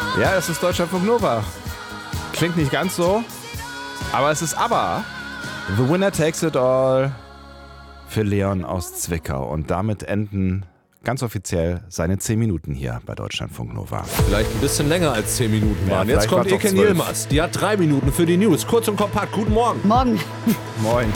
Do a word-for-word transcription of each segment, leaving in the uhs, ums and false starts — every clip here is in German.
Ja, das ist Deutschlandfunk Nova. Klingt nicht ganz so, aber es ist ABBA. The Winner Takes It All für Leon aus Zwickau. Und damit enden ganz offiziell seine zehn Minuten hier bei Deutschlandfunk Nova. Vielleicht ein bisschen länger als zehn Minuten waren. Ja, Jetzt kommt war's Eken doch Yilmaz. Die hat drei Minuten für die News. Kurz und kompakt. Guten Morgen. Morgen. Moin.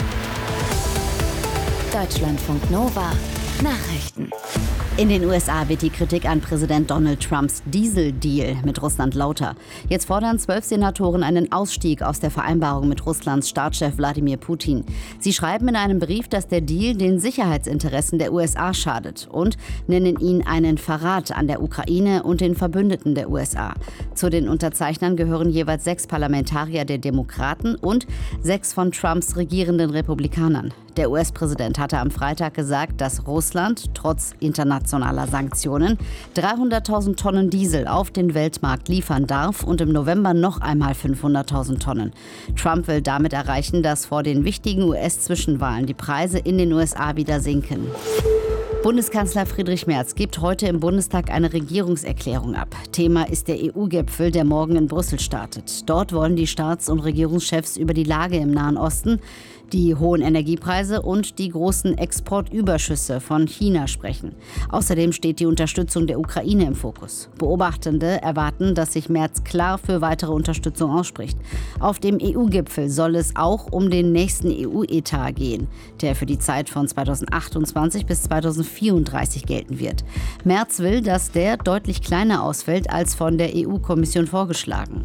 Deutschlandfunk Nova. Nachrichten. In den U S A wird die Kritik an Präsident Donald Trumps Diesel-Deal mit Russland lauter. Jetzt fordern zwölf Senatoren einen Ausstieg aus der Vereinbarung mit Russlands Staatschef Wladimir Putin. Sie schreiben in einem Brief, dass der Deal den Sicherheitsinteressen der U S A schadet und nennen ihn einen Verrat an der Ukraine und den Verbündeten der U S A. Zu den Unterzeichnern gehören jeweils sechs Parlamentarier der Demokraten und sechs von Trumps regierenden Republikanern. Der U S-Präsident hatte am Freitag gesagt, dass Russland trotz internationaler Sanktionen dreihunderttausend Tonnen Diesel auf den Weltmarkt liefern darf und im November noch einmal fünfhunderttausend Tonnen. Trump will damit erreichen, dass vor den wichtigen U S-Zwischenwahlen die Preise in den U S A wieder sinken. Bundeskanzler Friedrich Merz gibt heute im Bundestag eine Regierungserklärung ab. Thema ist der E U-Gipfel, der morgen in Brüssel startet. Dort wollen die Staats- und Regierungschefs über die Lage im Nahen Osten, die hohen Energiepreise und die großen Exportüberschüsse von China sprechen. Außerdem steht die Unterstützung der Ukraine im Fokus. Beobachtende erwarten, dass sich Merz klar für weitere Unterstützung ausspricht. Auf dem E U-Gipfel soll es auch um den nächsten E U-Etat gehen, der für die Zeit von zweitausendachtundzwanzig bis zweitausendvierunddreißig gelten wird. Merz will, dass der deutlich kleiner ausfällt als von der E U-Kommission vorgeschlagen.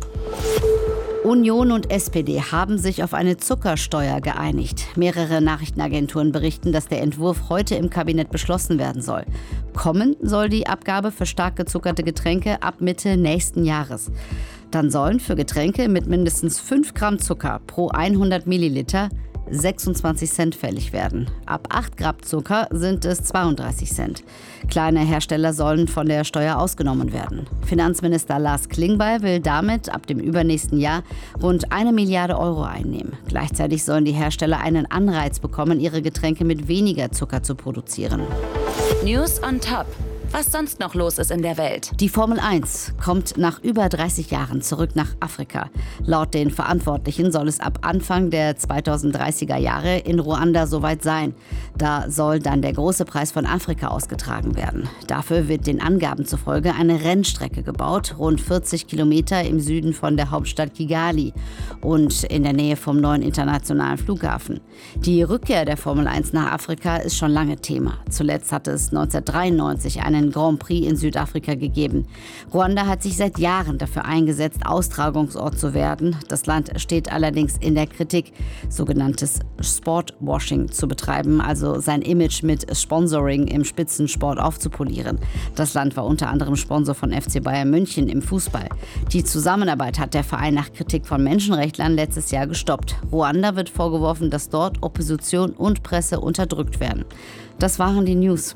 Union und S P D haben sich auf eine Zuckersteuer geeinigt. Mehrere Nachrichtenagenturen berichten, dass der Entwurf heute im Kabinett beschlossen werden soll. Kommen soll die Abgabe für stark gezuckerte Getränke ab Mitte nächsten Jahres. Dann sollen für Getränke mit mindestens fünf Gramm Zucker pro hundert Milliliter sechsundzwanzig Cent fällig werden. Ab acht Gramm Zucker sind es zweiunddreißig Cent. Kleine Hersteller sollen von der Steuer ausgenommen werden. Finanzminister Lars Klingbeil will damit ab dem übernächsten Jahr rund eine Milliarde Euro einnehmen. Gleichzeitig sollen die Hersteller einen Anreiz bekommen, ihre Getränke mit weniger Zucker zu produzieren. News on top. Was sonst noch los ist in der Welt. Die Formel eins kommt nach über dreißig Jahren zurück nach Afrika. Laut den Verantwortlichen soll es ab Anfang der zweitausenddreißiger Jahre in Ruanda soweit sein. Da soll dann der große Preis von Afrika ausgetragen werden. Dafür wird den Angaben zufolge eine Rennstrecke gebaut, rund vierzig Kilometer im Süden von der Hauptstadt Kigali und in der Nähe vom neuen internationalen Flughafen. Die Rückkehr der Formel eins nach Afrika ist schon lange Thema. Zuletzt hatte es neunzehnhundertdreiundneunzig einen Grand Prix in Südafrika gegeben. Ruanda hat sich seit Jahren dafür eingesetzt, Austragungsort zu werden. Das Land steht allerdings in der Kritik, sogenanntes Sportwashing zu betreiben, also sein Image mit Sponsoring im Spitzensport aufzupolieren. Das Land war unter anderem Sponsor von F C Bayern München im Fußball. Die Zusammenarbeit hat der Verein nach Kritik von Menschenrechtlern letztes Jahr gestoppt. Ruanda wird vorgeworfen, dass dort Opposition und Presse unterdrückt werden. Das waren die News.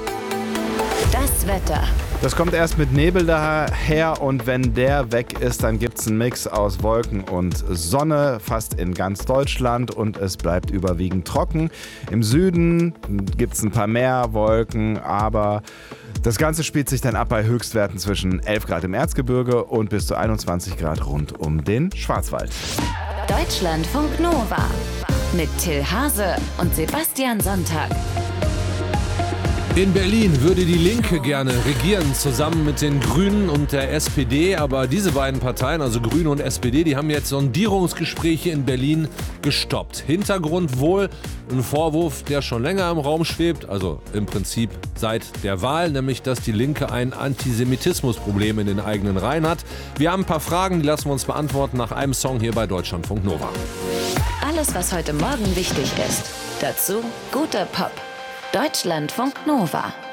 Das Wetter. Das kommt erst mit Nebel daher und wenn der weg ist, dann gibt es einen Mix aus Wolken und Sonne, fast in ganz Deutschland und es bleibt überwiegend trocken. Im Süden gibt es ein paar mehr Wolken, aber das Ganze spielt sich dann ab bei Höchstwerten zwischen elf Grad im Erzgebirge und bis zu einundzwanzig Grad rund um den Schwarzwald. Deutschlandfunk Nova mit Till Hase und Sebastian Sonntag. In Berlin würde die Linke gerne regieren, zusammen mit den Grünen und der S P D. Aber diese beiden Parteien, also Grüne und S P D, die haben jetzt Sondierungsgespräche in Berlin gestoppt. Hintergrund wohl ein Vorwurf, der schon länger im Raum schwebt, also im Prinzip seit der Wahl, nämlich dass die Linke ein Antisemitismusproblem in den eigenen Reihen hat. Wir haben ein paar Fragen, die lassen wir uns beantworten nach einem Song hier bei Deutschlandfunk Nova. Alles, was heute Morgen wichtig ist. Dazu guter Pop. Deutschlandfunk Nova.